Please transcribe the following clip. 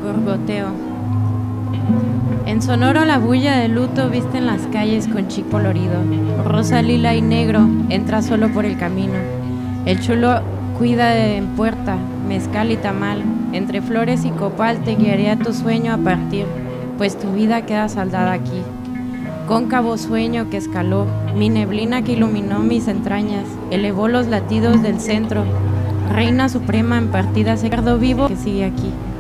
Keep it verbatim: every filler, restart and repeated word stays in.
Gorgoteo. En Sonoro la bulla de luto viste en las calles con chic colorido. Rosa, lila y negro, entra solo por el camino. El chulo cuida en puerta, mezcal y tamal. Entre flores y copal te guiaré a tu sueño a partir, pues tu vida queda saldada aquí. Cóncavo sueño que escaló, mi neblina que iluminó mis entrañas, elevó los latidos del centro. Reina suprema en partida, cerdo vivo que sigue aquí.